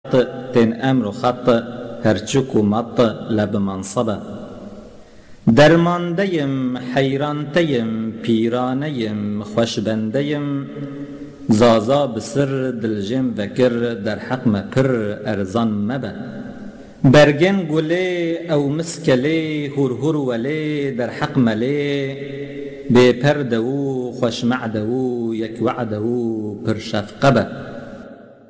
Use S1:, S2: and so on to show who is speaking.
S1: تن امر و خط هرچک و مط لب منصبه. درماندهیم حیرانتهیم پیرانهیم خوشبندهیم، زازا بسر دلجم وکر در حق مپر ارزان مبه. برگن گله او مسکله هر هر وله در حق مله، بپرده و خوش معده و یک وعده و پر شفقه به.